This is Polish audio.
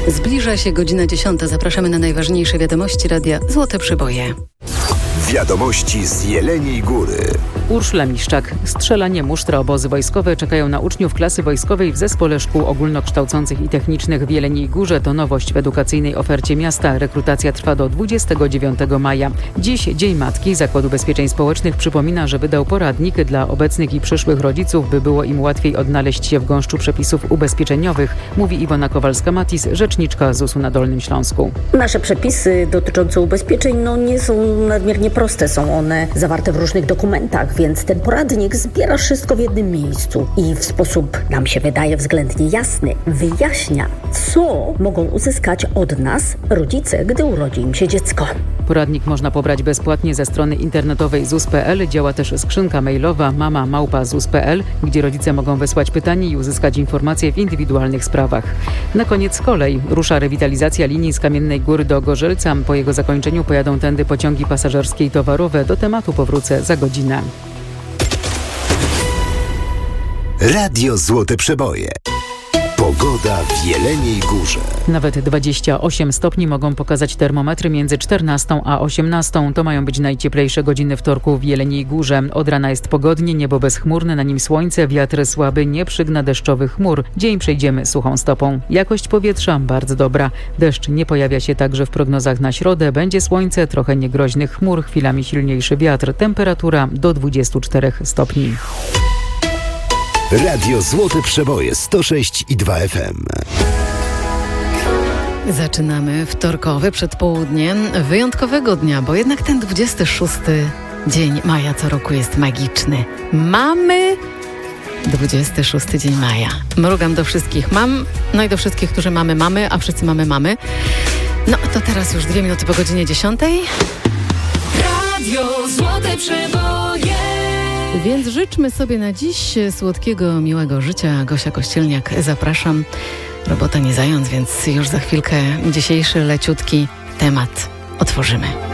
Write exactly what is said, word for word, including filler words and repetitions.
Zbliża się godzina dziesiąta. Zapraszamy na najważniejsze wiadomości radia Złote Przeboje. Wiadomości z Jeleniej Góry. Urszula Miszczak. Strzelanie, musztra, obozy wojskowe czekają na uczniów klasy wojskowej w Zespole Szkół Ogólnokształcących i Technicznych w Jeleniej Górze. To nowość w edukacyjnej ofercie miasta. Rekrutacja trwa do dwudziestego dziewiątego maja. Dziś Dzień Matki. Zakład Ubezpieczeń Społecznych przypomina, że wydał poradnik dla obecnych i przyszłych rodziców, by było im łatwiej odnaleźć się w gąszczu przepisów ubezpieczeniowych, mówi Iwona Kowalska-Matis, rzeczniczka zusu na Dolnym Śląsku. Nasze przepisy dotyczące ubezpieczeń no, nie są nadmiernie proste. Są one zawarte w różnych dokumentach, więc ten poradnik zbiera wszystko w jednym miejscu i w sposób, nam się wydaje, względnie jasny wyjaśnia, co mogą uzyskać od nas rodzice, gdy urodzi im się dziecko. Poradnik można pobrać bezpłatnie ze strony internetowej Z U S kropka P L. Działa też skrzynka mailowa mama małpa z u s kropka p l, gdzie rodzice mogą wysłać pytanie i uzyskać informacje w indywidualnych sprawach. Na koniec kolej. Rusza rewitalizacja linii z Kamiennej Góry do Gorzelca. Po jego zakończeniu pojadą tędy pociągi pasażerskie i towarowe. Do tematu powrócę za godzinę. Radio Złote Przeboje. Pogoda w Jeleniej Górze. Nawet dwadzieścia osiem stopni mogą pokazać termometry między czternastą a osiemnastą. To mają być najcieplejsze godziny wtorku w Jeleniej Górze. Od rana jest pogodnie, niebo bezchmurne, na nim słońce, wiatr słaby, nie przygna deszczowych chmur. Dzień przejdziemy suchą stopą. Jakość powietrza bardzo dobra. Deszcz nie pojawia się także w prognozach na środę. Będzie słońce, trochę niegroźnych chmur, chwilami silniejszy wiatr. Temperatura do dwudziestu czterech stopni. Radio Złote Przeboje sto sześć i dwa F M. Zaczynamy wtorkowe przedpołudnie wyjątkowego dnia, bo jednak ten dwudziesty szósty dzień maja co roku jest magiczny. Mamy dwudziesty szósty dzień maja. Mrugam do wszystkich mam, no i do wszystkich, którzy mamy mamy, a wszyscy mamy mamy. No to teraz już dwie minuty po godzinie dziesiątej. Radio Złote Przeboje. Więc życzmy sobie na dziś słodkiego, miłego życia. Gosia Kościelniak, zapraszam. Robota nie zając, więc już za chwilkę dzisiejszy leciutki temat otworzymy.